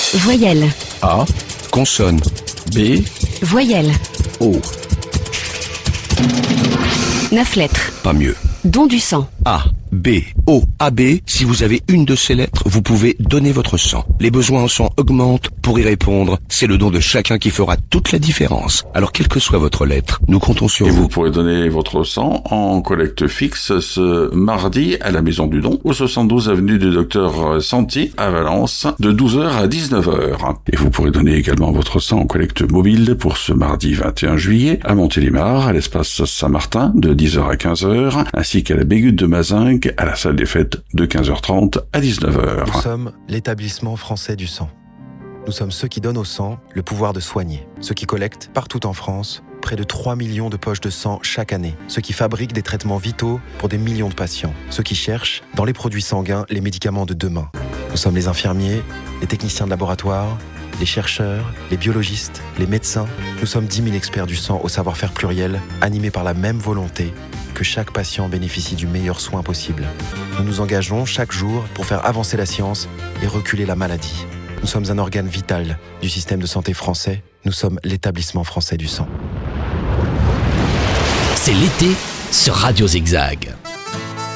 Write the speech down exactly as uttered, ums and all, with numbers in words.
Voyelle. A. Consonne. B. Voyelle. O. Neuf lettres. Pas mieux. Don du sang. A, B, O, A B. Si vous avez une de ces lettres, vous pouvez donner votre sang. Les besoins en sang augmentent. Pour y répondre, c'est le don de chacun qui fera toute la différence. Alors, quelle que soit votre lettre, nous comptons sur Et vous. vous pourrez donner votre sang en collecte fixe ce mardi à la Maison du Don, au soixante-douze avenue du Docteur Santi à Valence, de douze heures à dix-neuf heures. Et vous pourrez donner également votre sang en collecte mobile pour ce mardi vingt et un juillet à Montélimar, à l'espace Saint-Martin, de dix heures à quinze heures, ainsi qu'à la Bégude de Mazingue, à la salle des fêtes de quinze heures trente à dix-neuf heures. Nous sommes l'établissement français du sang. Nous sommes ceux qui donnent au sang le pouvoir de soigner, ceux qui collectent partout en France près de trois millions de poches de sang chaque année, ceux qui fabriquent des traitements vitaux pour des millions de patients, ceux qui cherchent dans les produits sanguins les médicaments de demain. Nous sommes les infirmiers, les techniciens de laboratoire, les chercheurs, les biologistes, les médecins. Nous sommes dix mille experts du sang au savoir-faire pluriel, animés par la même volonté que chaque patient bénéficie du meilleur soin possible. Nous nous engageons chaque jour pour faire avancer la science et reculer la maladie. Nous sommes un organe vital du système de santé français. Nous sommes l'établissement français du sang. C'est l'été sur Radio Zigzag.